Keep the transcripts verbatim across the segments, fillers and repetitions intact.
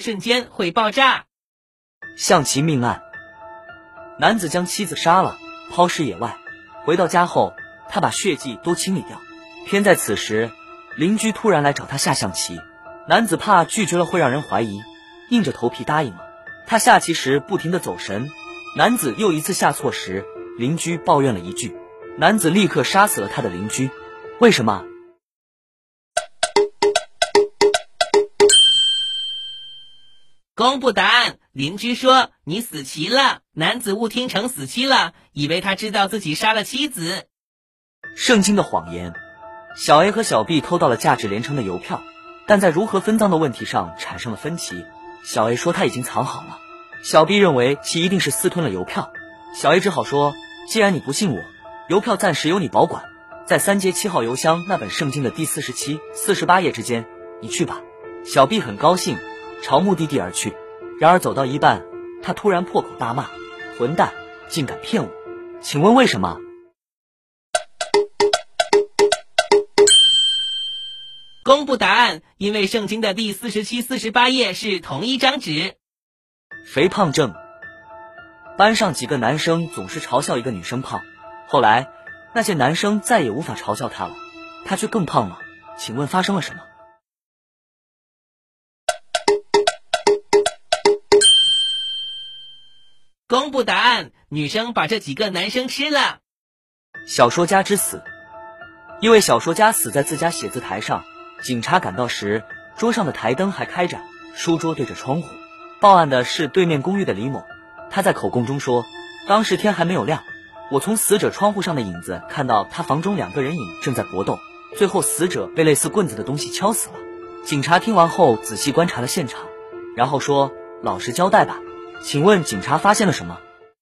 瞬间会爆炸。 象棋命案，男子将妻子杀了，抛尸野外。回到家后，他把血迹都清理掉。偏在此时，邻居突然来找他下象棋。男子怕拒绝了会让人怀疑，硬着头皮答应了。他下棋时不停地走神，男子又一次下错时，邻居抱怨了一句，男子立刻杀死了他的邻居。为什么？ 公布答案，邻居说你死棋了。男子误听成死期了，以为他知道自己杀了妻子。 圣经的谎言。小 A 和小 B 偷到了价值连城的邮票，但在如何分赃的问题上产生了分歧。小 A 说他已经藏好了，小 B 认为其一定是私吞了邮票。小 A 只好说，既然你不信我，邮票暂时由你保管，在三街七号邮箱那本圣经的第四十七、四十八页之间，你去吧。小 B 很高兴，朝目的地而去。然而走到一半，他突然破口大骂，混蛋，竟敢骗我，请问为什么？ 公布答案，因为圣经的第四十七、四十八页是同一张纸。 肥胖症。班上几个男生总是嘲笑一个女生胖，后来那些男生再也无法嘲笑她了，她却更胖了。请问发生了什么？ 公布答案，女生把这几个男生吃了。 小说家之死。一位小说家死在自家写字台上，警察赶到时，桌上的台灯还开着，书桌对着窗户。报案的是对面公寓的李某，他在口供中说，当时天还没有亮，我从死者窗户上的影子看到他房中两个人影正在搏斗，最后死者被类似棍子的东西敲死了。警察听完后仔细观察了现场，然后说，老实交代吧。请问警察发现了什么？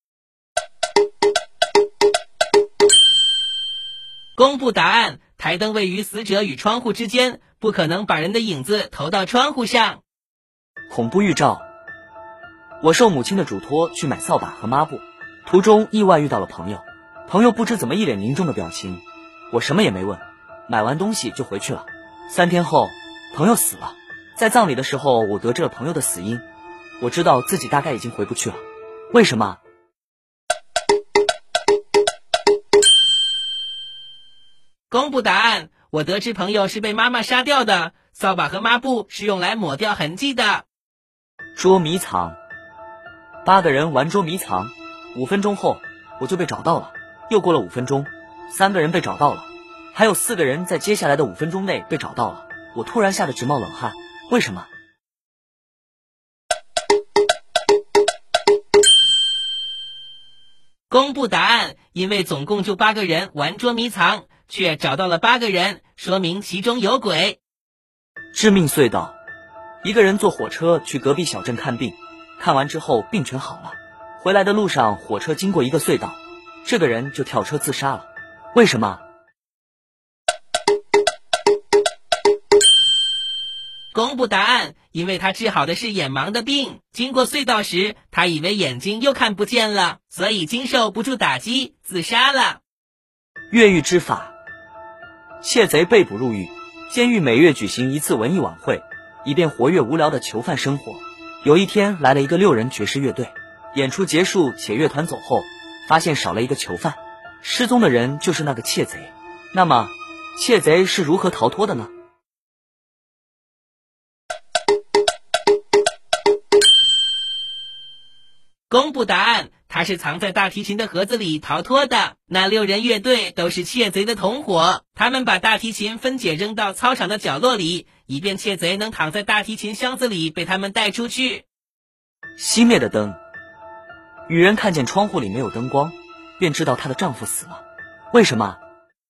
公布答案，台灯位于死者与窗户之间，不可能把人的影子投到窗户上。 恐怖预兆。我受母亲的嘱托去买扫把和抹布，途中意外遇到了朋友，朋友不知怎么一脸凝重的表情，我什么也没问，买完东西就回去了。三天后，朋友死了，在葬礼的时候，我得知了朋友的死因，我知道自己大概已经回不去了。为什么？ 公布答案，我得知朋友是被妈妈杀掉的，扫把和抹布是用来抹掉痕迹的。 捉迷藏。八个人玩捉迷藏，五分钟后我就被找到了，又过了五分钟，三个人被找到了，还有四个人在接下来的五分钟内被找到了。我突然吓得直冒冷汗，为什么？ 公布答案，因为总共就八个人玩捉迷藏，却找到了八个人，说明其中有鬼。 致命隧道。一个人坐火车去隔壁小镇看病，看完之后病全好了，回来的路上火车经过一个隧道，这个人就跳车自杀了。为什么？ 公布答案，因为他治好的是眼盲的病，经过隧道时，他以为眼睛又看不见了，所以经受不住打击，自杀了。 越狱之法。窃贼被捕入狱，监狱每月举行一次文艺晚会，以便活跃无聊的囚犯生活。有一天来了一个六人爵士乐队，演出结束且乐团走后，发现少了一个囚犯，失踪的人就是那个窃贼。那么窃贼是如何逃脱的呢？ 公布答案，他是藏在大提琴的盒子里逃脱的。那六人乐队都是窃贼的同伙，他们把大提琴分解扔到操场的角落里，以便窃贼能躺在大提琴箱子里被他们带出去。 熄灭的灯。女人看见窗户里没有灯光，便知道她的丈夫死了。为什么？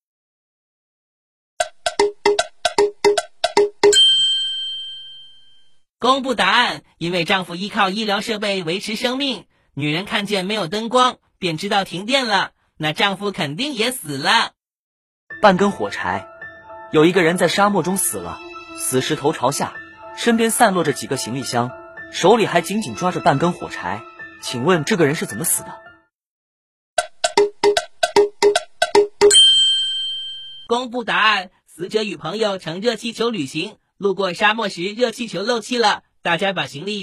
公布答案，因为丈夫依靠医疗设备维持生命。女人看见没有灯光，便知道停电了，那丈夫肯定也死了。 半根火柴。有一个人在沙漠中死了，死时头朝下，身边散落着几个行李箱，手里还紧紧抓着半根火柴。请问这个人是怎么死的？ 公布答案，死者与朋友乘热气球旅行，路过沙漠时热气球漏气了，大家把行李